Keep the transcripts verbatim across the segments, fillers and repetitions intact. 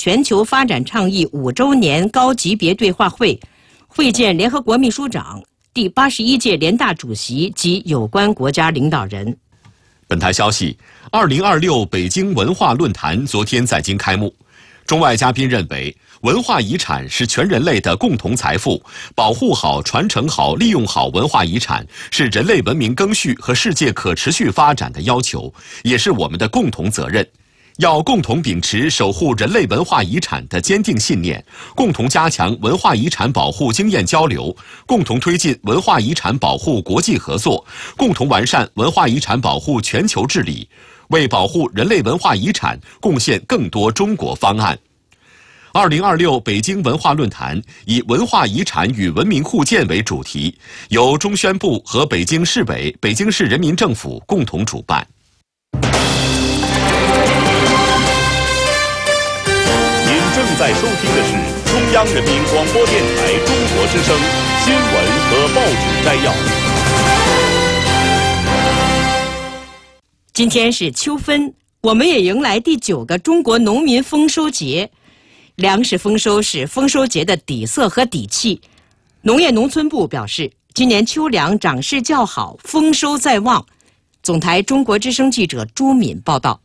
全球发展倡议五周年高级别对话会，会见联合国秘书长、第八十一届联大主席及有关国家领导人。 本台消息，二零二六北京文化论坛昨天在京开幕。中外嘉宾认为，文化遗产是全人类的共同财富，保护好、传承好、利用好文化遗产是人类文明更续和世界可持续发展的要求，也是我们的共同责任。要共同秉持守护人类文化遗产的坚定信念，共同加强文化遗产保护经验交流，共同推进文化遗产保护国际合作，共同完善文化遗产保护全球治理，为保护人类文化遗产贡献更多中国方案。二零二六北京文化论坛以文化遗产与文明互鉴为主题，由中宣部和北京市委、北京市人民政府共同主办。 正在收听的是中央人民广播电台中国之声新闻和报纸摘要。 今天是秋分，我们也迎来第九个中国农民丰收节。粮食丰收是丰收节的底色和底气。农业农村部表示，今年秋粮长势较好，丰收在望。总台中国之声记者朱敏报道。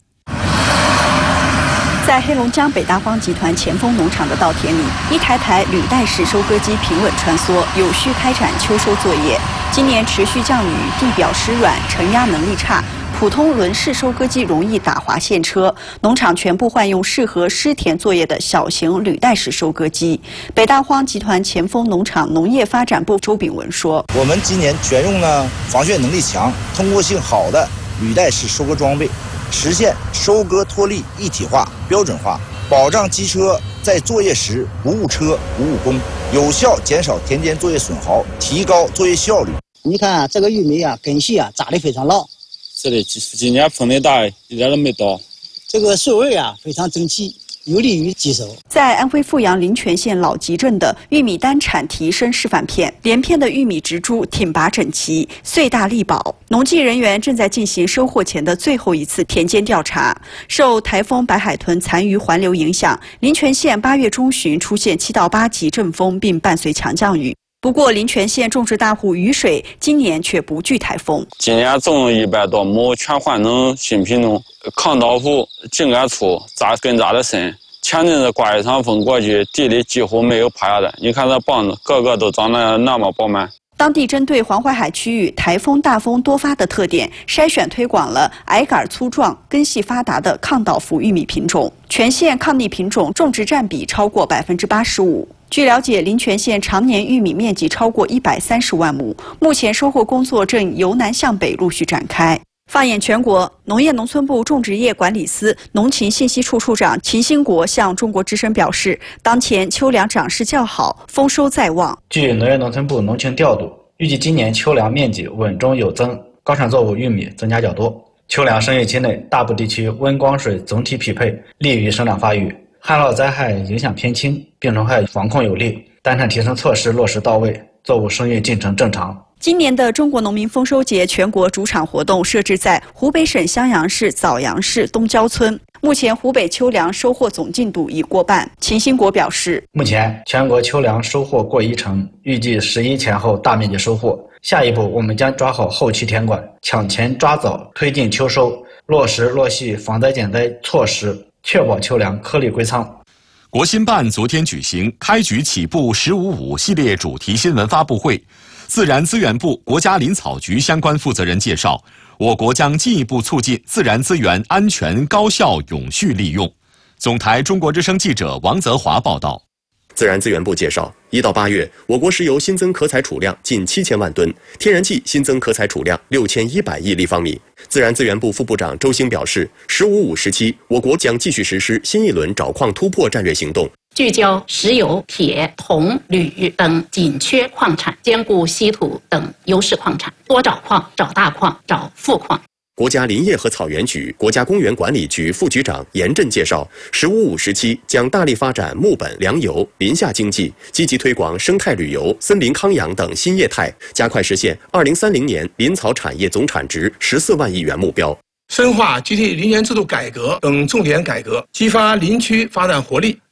在黑龙江北大荒集团前锋农场的稻田里，一台台履带式收割机平稳穿梭，有序开展秋收作业。今年持续降雨，地表湿软，承压能力差，普通轮式收割机容易打滑陷车，农场全部换用适合湿田作业的小型履带式收割机。北大荒集团前锋农场农业发展部周炳文说：“ 我们今年全用呢防眩能力强、通过性好的履带式收割装备。”实现收割脱粒一体化、标准化，保障机车在作业时不误车、不误工，有效减少田间作业损耗，提高作业效率。 你看、啊、这个玉米啊，根系啊扎得非常牢。 是的，今年风力大，一点都没倒。 这个穗味啊非常整齐，有利于积收。 在安徽阜阳临泉县老集镇的玉米单产提升示范片，连片的玉米植株挺拔整齐，穗大力保。农技人员正在进行收获前的最后一次田间调查。受台风白海豚残余环流影响，临泉县八月中旬出现七到八级阵风，并伴随强降雨。不过，临泉县种植大户雨水今年却不惧台风。 今年种了一百多亩全换成新品种，抗倒伏、茎干粗、扎根扎得深。前阵子刮一场风过去，地里几乎没有趴下的。你看这棒子，个个都长得那么饱满。 当地针对黄淮海区域台风大风多发的特点，筛选推广了矮杆粗壮、根系发达的抗倒伏玉米品种。全县抗逆品种种植占比超过百分之八十五。据了解，临泉县常年玉米面积超过一百三十万亩，目前收获工作正由南向北陆续展开。放眼全国，农业农村部种植业管理司农禽信息处处长秦兴国向中国之声表示，当前秋粮长势较好，丰收在望。 据农业农村部农情调度，预计今年秋粮面积稳中有增，高产作物玉米增加较多。秋粮生育期内，大部地区温光水总体匹配，利于生长发育，旱涝灾害影响偏轻，病虫害防控有力，单产提升措施落实到位，作物生育进程正常。 今年的中国农民丰收节全国主场活动设置在湖北省襄阳市枣阳市东郊村。目前湖北秋粮收获总进度已过半。秦兴国表示， 目前全国秋粮收获过一成，预计十一前后大面积收获。下一步我们将抓好后期田管，抢前抓早，推进秋收，落实落细防灾减灾措施，确保秋粮颗粒归仓。 国新办昨天举行开局起步十五五系列主题新闻发布会。自然资源部国家林草局相关负责人介绍，我国将进一步促进自然资源安全、高效、永续利用。总台中国之声记者王泽华报道。 自然资源部介绍，一到八月，我国石油新增可采储量近七千万吨，天然气新增可采储量六千一百亿立方米。自然资源部副部长周兴表示，十五五时期，我国将继续实施新一轮找矿突破战略行动， 聚焦石油、铁、铜、铝等紧缺矿产，兼顾稀土等优势矿产，多找矿、找大矿、找富矿。 国家林业和草原局、国家公园管理局副局长严震介绍，十五五时期将大力发展木本、粮油、林下经济，积极推广生态旅游、森林康养等新业态，加快实现二零三零年林草产业总产值十四万亿元目标。 深化集体林园制度改革等重点改革，激发林区发展活力，